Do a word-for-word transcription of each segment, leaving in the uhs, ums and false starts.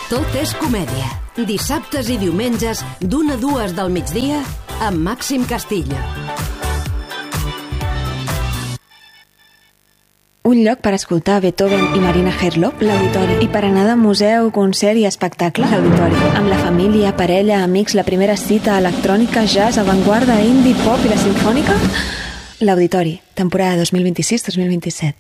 Tot és comèdia. Dissabtes i diumenges, d'una a dues del migdia, amb Màxim Castillo. Un lloc per escoltar Beethoven i Marina Herlop, l'Auditori. I per anar de museu, concert i espectacle, l'Auditori. Amb la família, parella, amics, la primera cita, electrònica, jazz, avantguarda, indie, pop i la simfònica, l'Auditori. Temporada dos mil vint-i-sis dos mil vint-i-set.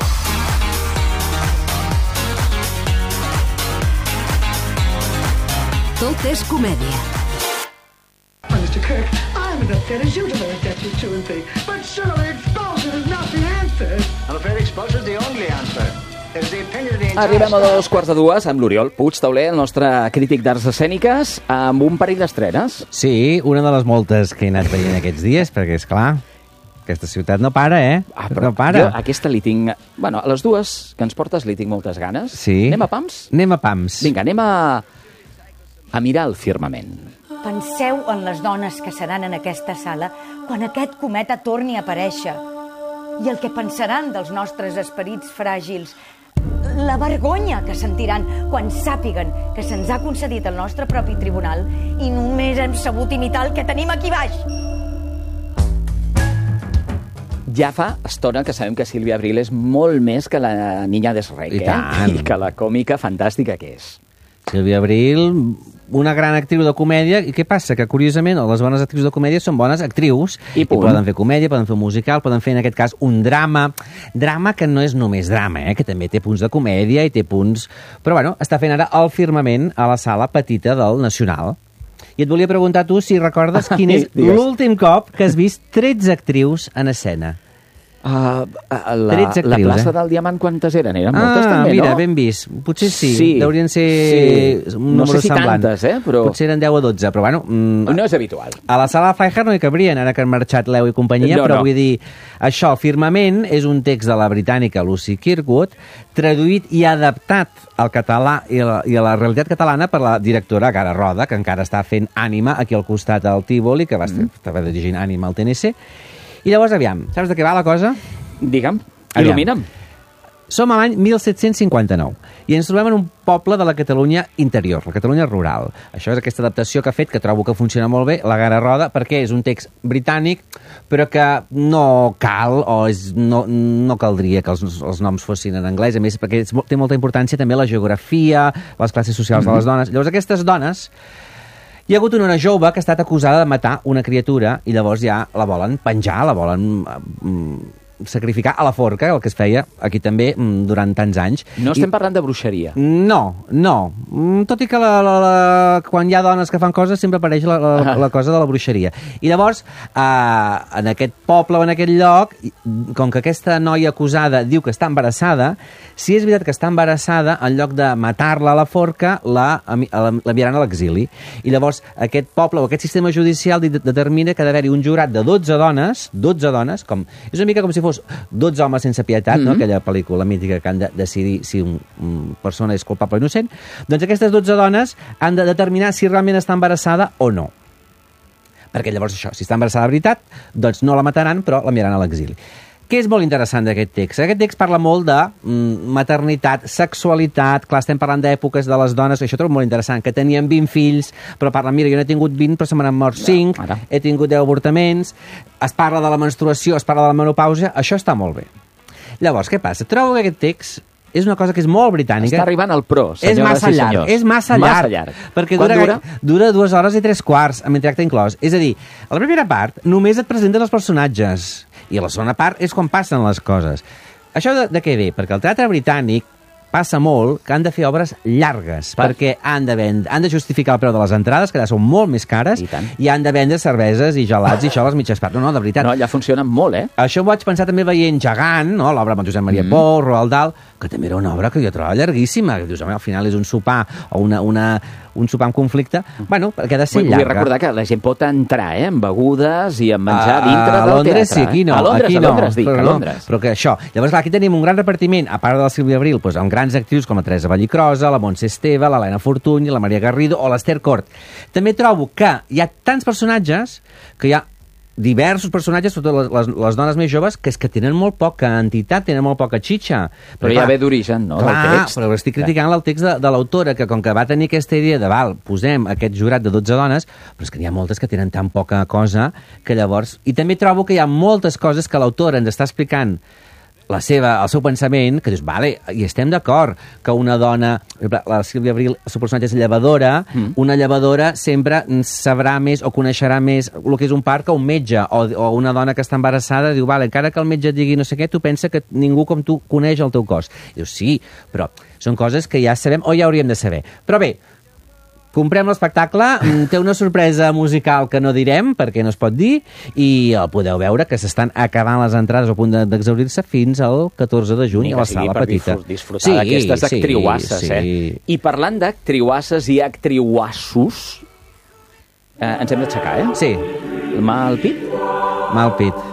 Tot és comèdia. mister Kirk, I'm as upset as you to learn that you two and three, but surely expulsion is not the answer. I'm afraid expulsion is the only answer. It's the opinion of the entire Arribem a dos quarts de dues amb l'Oriol Puig Tauler, el nostre crític d'arts escèniques, amb un parell d'estrenes. Sí, una de les moltes que he anat veient aquests dies, perquè, és clar, aquesta ciutat no para, eh? Ah, però no para. Jo aquesta li tinc... Bueno, a les dues que ens portes li tinc moltes ganes. Sí. Anem a pams? Anem a pams. Vinga, anem a... a mirar el firmament. Penseu en les dones que seran en aquesta sala quan aquest cometa torni a aparèixer. I el que pensaran dels nostres esperits fràgils. La vergonya que sentiran quan sàpiguen que se'ns ha concedit el nostre propi tribunal i només hem sabut imitar el que tenim aquí baix. Ja fa estona que sabem que Sílvia Abril és molt més que la Niña d'Esrec, I eh? tant. I que la còmica fantàstica que és. Sílvia Abril, una gran actriu de comèdia, i què passa? Que, curiosament, les bones actrius de comèdia són bones actrius, I, i poden fer comèdia, poden fer un musical, poden fer, en aquest cas, un drama. Drama que no és només drama, eh? Que també té punts de comèdia i té punts... Però, bueno, està fent ara El Firmament a la sala petita del Nacional. I et volia preguntar tu si recordes quin és l'últim cop que has vist tretze actrius en escena. Uh, la, actrius, la plaça eh? del Diamant, quantes eren? Eren Ah, moltes també, mira, no? ben vist. Potser sí. Sí. Deurien ser Sí. un No número sé si semblant. tantes, eh, però- Potser eren deu o dotze, però bueno... Mm, No és habitual. a la sala de Freiherr no hi cabrien, ara que han marxat Leo i companyia, No, però no. vull dir, això, El Firmament, és un text de la britànica Lucy Kirkwood, traduït i adaptat al català i a la, i a la realitat catalana per la directora Gara Roda, que encara està fent Ànima aquí al costat del Tívoli, que va estar, Mm. estava dirigint Ànima al T N C. I llavors, aviam, saps de què va la cosa? Digue'm, Aviam. il·lumina'm. Som a l'any mil set-cents cinquanta-nou i ens trobem en un poble de la Catalunya interior, la Catalunya rural. Això és aquesta adaptació que ha fet, que trobo que funciona molt bé, la Gara Roda, perquè és un text britànic, però que no cal, o és, no, no caldria que els, els noms fossin en anglès, a més, perquè és, té molta importància també la geografia, les classes socials mm-hmm. de les dones. Llavors, aquestes dones... Hi ha hagut una jove que ha estat acusada de matar una criatura i llavors ja la volen penjar, la volen... Mm, sacrificar a la forca, el que es feia aquí també durant tants anys. No estem I... parlant de bruixeria. No, no. Tot i que la, la, la, quan hi ha dones que fan coses sempre apareix la, la, Ah. la cosa de la bruixeria. I llavors, eh, en aquest poble o en aquest lloc, com que aquesta noia acusada diu que està embarassada, si és veritat que està embarassada, en lloc de matar-la a la forca, la, l'enviaran a l'exili. I llavors aquest poble o aquest sistema judicial determina que ha d'haver-hi un jurat de dotze dones, dotze dones, com, és una mica com si fos dotze homes sense pietat, mm-hmm. no? Aquella pel·lícula mítica que han de decidir si una un persona és culpable o innocent, doncs aquestes dotze dones han de determinar si realment està embarassada o no. Perquè llavors això, si està embarassada de veritat, doncs no la mataran, però l'enviaran a l'exili. Què és molt interessant d'aquest text? Aquest text parla molt de mm, maternitat, sexualitat, clar, estem parlant d'èpoques de les dones, això trobo molt interessant, que tenien vint fills, però parlen, mira, jo n'he tingut vint, però se me n'han mort cinc, Ara. he tingut deu avortaments, es parla de la menstruació, es parla de la menopausa, això està molt bé. Llavors, què passa? Trobo que aquest text és una cosa que és molt britànica. Està arribant al pro, senyores és massa i llarg, senyors. És massa llarg. Massa llarg. Perquè Quant dura, dura? dura dues hores i tres quarts, amb entracte inclòs. És a dir, a la primera part només et presenten els personatges i a la segona part és quan passen les coses. Això de, de què ve? Perquè el teatre britànic passa molt que han de fer obres llargues, Per... perquè han de, vend... han de justificar el preu de les entrades, que ja són molt més cares, I tant. i han de vendre cerveses i gelats i això a les mitges parts. No, no, de veritat. No, ja funciona molt, eh? Això ho vaig pensar també veient Gegant, no? L'obra amb Josep Maria mm. Pou, Roald Dahl, que també era una obra que jo trobava llarguíssima, que dius, home, al final és un sopar o una, una, un sopar amb conflicte, bueno, perquè ha de ser Vull, llarga. vull recordar que la gent pot entrar, eh, amb begudes i amb menjar a, dintre a del Londres, teatre. sí, aquí no. A Londres, aquí a Londres, no, dic, però a no, Londres. Però que això. Llavors, clar, aquí tenim un gran repartiment, a part de la Sílvia Abril, doncs, amb grans actrius com la Teresa Vallicrosa, la Montse Esteve, l'Helena Fortuny, la Maria Garrido o l'Ester Cort. També trobo que hi ha tants personatges que hi ha diversos personatges, totes les, les, les dones més joves, que és que tenen molt poca entitat, tenen molt poca xitxa. Però, però ja ve d'origen, no, clar, del text. Però estic criticant el text de, de l'autora, que com que va tenir aquesta idea de, val, posem aquest jurat de dotze dones, però és que n'hi ha moltes que tenen tan poca cosa que llavors... I també trobo que hi ha moltes coses que l'autora ens està explicant la seva, el seu pensament, que dius, vale, i estem d'acord que una dona, la Sílvia Abril, el seu personatge és llevadora, mm. una llevadora sempre sabrà més o coneixerà més el que és un parc que un metge, o, o una dona que està embarassada, diu, vale, encara que el metge et digui no sé què, tu pensa que ningú com tu coneix el teu cos. Dius, sí, però són coses que ja sabem o ja hauríem de saber. Però bé, comprem l'espectacle, té una sorpresa musical que no direm, perquè no es pot dir, i el podeu veure, que s'estan acabant les entrades a punt d'exaurir-se fins al catorze de juny a la sala petita. Per disfrutar sí, d'aquestes sí, actriuasses, sí. eh? I parlant d'actriuasses i actriuassos, eh, ens hem d'aixecar, eh? Sí. Mà al pit? Mà al pit.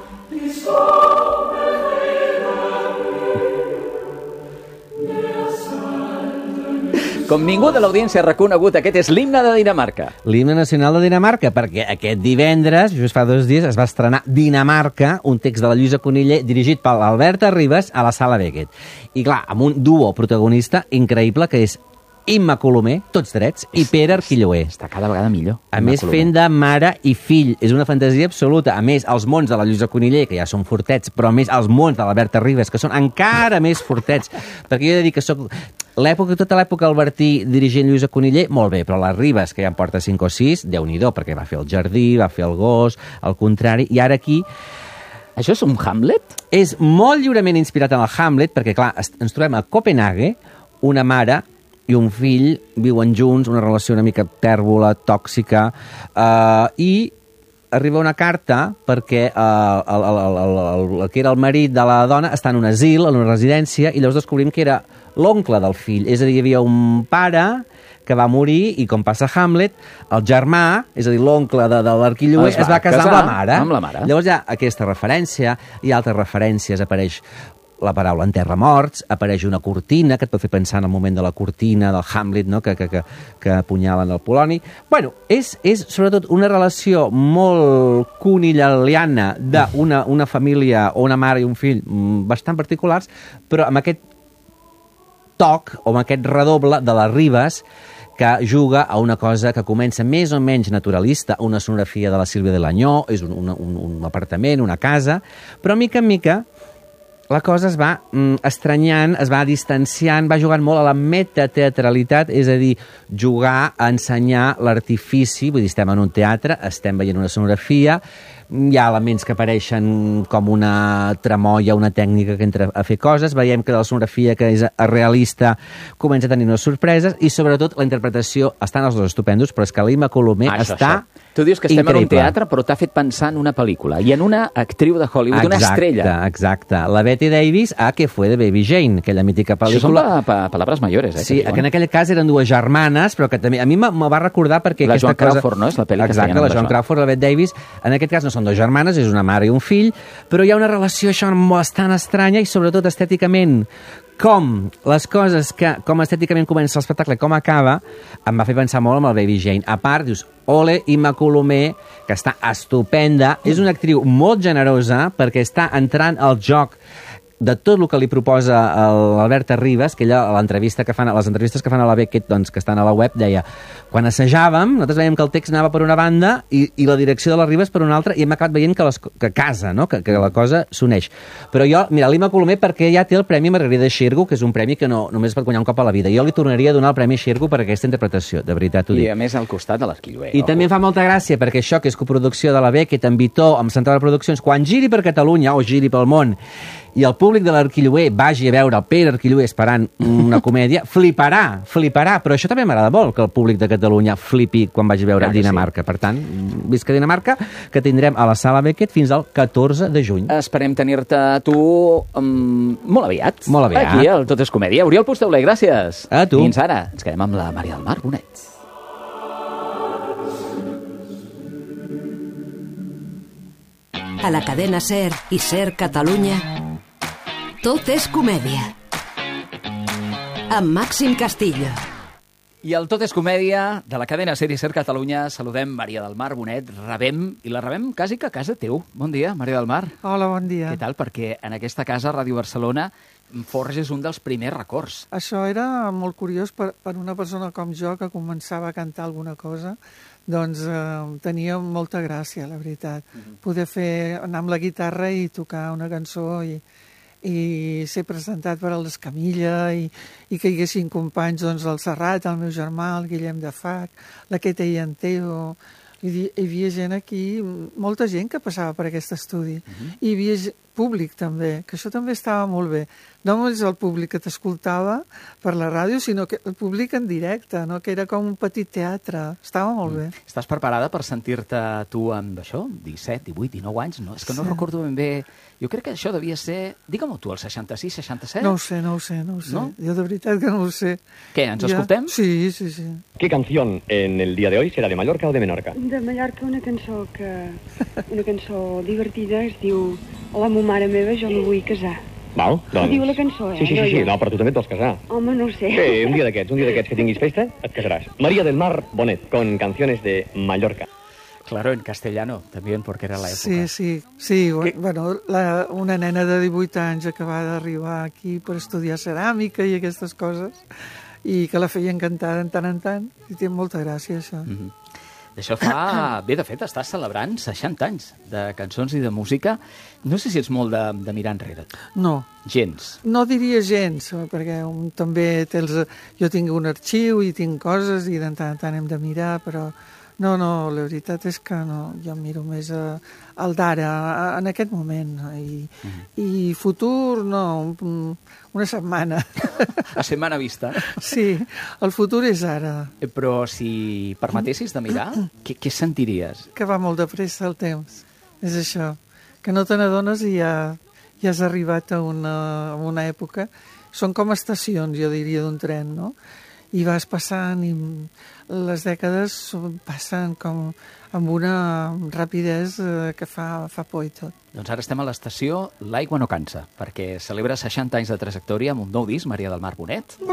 Com ningú de l'audiència ha reconegut, aquest és l'himne de Dinamarca. L'himne nacional de Dinamarca, perquè aquest divendres, just fa dos dies, es va estrenar Dinamarca, un text de la Lluïsa Cuniller dirigit per l'Alberta Ribas a la Sala Beckett. I clar, amb un duo protagonista increïble que és Imma Colomer, tots drets, i Pere Arquilloé. Està cada vegada millor. A més, fent de mare i fill. És una fantasia absoluta. A més, els mons de la Lluïsa Cuniller, que ja són fortets, però a més els mons de l'Alberta Ribas, que són encara més fortets. Perquè jo he de dir que soc... L'època, tota l'època Albertí dirigint Lluïsa Cuniller, molt bé, però la Ribas, que ja en porta cinc o sis, Déu-n'hi-do, perquè va fer el jardí, va fer el gos, el contrari, i ara aquí... Això és un Hamlet? És molt lliurement inspirat en el Hamlet, perquè, clar, ens trobem a Copenhague, una mare i un fill viuen junts, una relació una mica tèrbola, tòxica, eh, i arriba una carta perquè eh, el, el, el, el, el que era el marit de la dona està en un asil, en una residència, i llavors descobrim que era l'oncle del fill. És a dir, hi havia un pare que va morir i, com passa a Hamlet, el germà, és a dir, l'oncle de, de l'Arquilloé, es, es va casar, casar amb la mare. Amb la mare. Llavors hi ha aquesta referència, hi ha altres referències, apareix la paraula enterra morts, apareix una cortina, que et pot fer pensar en el moment de la cortina del Hamlet, no? que, que, que, que apunyalen el Poloni. Bueno, és, és sobretot una relació molt conillaliana d'una una família o una mare i un fill bastant particulars, però amb aquest toc o amb aquest redoble de les Ribes, que juga a una cosa que comença més o menys naturalista, una sonografia de la Sílvia Delanyó, és un, un, un, un apartament, una casa, però mica en mica la cosa es va mm, estranyant, es va distanciant, va jugant molt a la metateatralitat, és a dir, jugar a ensenyar l'artifici, vull dir, estem en un teatre, estem veient una sonografia, hi ha elements que apareixen com una tremolla, una tècnica que entra a fer coses, veiem que la sonografia que és realista comença a tenir unes sorpreses i sobretot la interpretació, estan els dos estupendos, però és que l'Imma Colomer ah, això, està això. Tu dius que estem increïble. En un teatre, però t'ha fet pensar en una pel·lícula i en una actriu de Hollywood, exacte, una estrella. Exacte, la Bette Davis a Que fue de Baby Jane, aquella mítica pel·lícula. Això són pa, pa, palabres mayores, eh? Sí, que, que en aquell cas eren dues germanes, però que també a mi me va recordar perquè la aquesta Joan cosa... Crawford, no? És la pel·li que exacte, la Joan Crawford, la Bette Davis, en aquest cas no són dues germanes, és una mare i un fill, però hi ha una relació això bastant estranya i sobretot estèticament com les coses que, com estèticament comença l'espectacle, com acaba, em va fer pensar molt amb el Baby Jane. A part, dius, ole, Imma Colomer, que està estupenda, és una actriu molt generosa perquè està entrant al joc de tot el que li proposa l'Alberta Ribas, que ella, a l'entrevista que fan, les entrevistes que fan a la Beckett, doncs, que estan a la web, deia, quan assajàvem, nosaltres veiem que el text anava per una banda i, i la direcció de la Ribas per una altra, i hem acabat veient que, les, que casa, no? que, que la cosa s'uneix. Però jo, mira, l'Imma Colomer, perquè ja té el Premi Margarida Xirgu, que és un premi que no, només pot guanyar un cop a la vida. Jo li tornaria a donar el Premi Xirgu per aquesta interpretació, de veritat ho dic. I a més al costat de l'Arquilloé. I també em fa molta gràcia, perquè això, que és coproducció de la Beckett, amb Vitó, amb Central de Produccions, quan giri per Catalunya o giri pel món, i el públic de l'Arquilloé vagi a veure el Pere Arquilloé esperant una comèdia, fliparà, fliparà, però això també m'agrada molt, que el públic de Catalunya flipi quan vagi a veure Clar Dinamarca. Sí. Per tant, visca Dinamarca, que tindrem a la Sala Beckett fins al catorze de juny. Esperem tenir-te a tu um, molt aviat. Molt aviat. Aquí, al Tot és Comèdia. Oriol Pustauler, gràcies. A tu. Fins ara. Ens quedem amb la Maria del Mar Bonet. A la cadena SER i SER Catalunya, Tot és Comèdia. Amb Màxim Castillo. I el Tot és comèdia de la cadena Sèrie Ser Catalunya. Saludem Maria del Mar Bonet, rebem, i la rebem quasi que a casa teu. Bon dia, Maria del Mar. Hola, bon dia. Què tal? Perquè en aquesta casa, Ràdio Barcelona, forges un dels primers records. Això era molt curiós per, per una persona com jo que començava a cantar alguna cosa. Doncs eh, tenia molta gràcia, la veritat. Mm-hmm. Poder fer, anar amb la guitarra i tocar una cançó i, i ser presentat per l'Escamilla i, i que hi haguessin companys, doncs, el Serrat, el meu germà, el Guillem de Fac, la Queta i en Teo. Hi havia gent aquí, molta gent que passava per aquest estudi. Uh-huh. I hi havia públic també, que això també estava molt bé. No només el públic que t'escoltava per la ràdio, sinó que el públic en directe, no? Que era com un petit teatre. Estava molt bé. Mm. Estàs preparada per sentir-te tu amb això? disset, divuit, dinou anys? No, és que no sí. recordo ben bé. Jo crec que això devia ser... Digue-m'ho tu, el seixanta-sis, seixanta-set? No ho sé, no ho sé, no ho sé. ¿No? Jo de veritat que no ho sé. Què, ens escoltem? Ja... Sí, sí, sí. ¿Qué canción en el día de hoy será de Mallorca o de Menorca? De Mallorca una cançó que... una cançó divertida, es diu Hola, mo mare meva, jo no vull casar. Val, doncs... Diu la cançó, eh? Sí, sí, sí, sí. No, però tu també et vols casar. Home, no ho sé. Sí, un dia d'aquests, un dia d'aquests que tinguis festa, et casaràs. María del Mar Bonet, con canciones de Mallorca. Claro, en castellano, también, porque era la època. Sí, sí, sí. Bueno, la, una nena de divuit anys acabava d'arribar aquí per estudiar ceràmica i aquestes coses, i que la feien cantar de tant en tant, i té molta gràcia, això. Mm-hmm. Això fa... Bé, de fet, estàs celebrant seixanta anys de cançons i de música. No sé si ets molt de, de mirar enrere. No. Gens. No diria gens, perquè un, també té els... Jo tinc un arxiu i tinc coses i de tant en tant hem de mirar, però... No, no, la veritat és que no, jo miro més a, al d'ara, en aquest moment. I, mm-hmm. i futur, no, un, una setmana. A setmana vista. Sí, el futur és ara. Però si permetessis de mirar, què, què sentiries? Que va molt de pressa el temps, és això. Que no te n'adones i ja, ja has arribat a una, a una època. Són com estacions, jo diria, d'un tren, no? I vas passant i les dècades passen com amb una rapidesa que fa, fa por i tot. Doncs ara estem a l'estació L'aigua no cansa, perquè celebra seixanta anys de trajectòria amb un nou disc, Maria del Mar Bonet.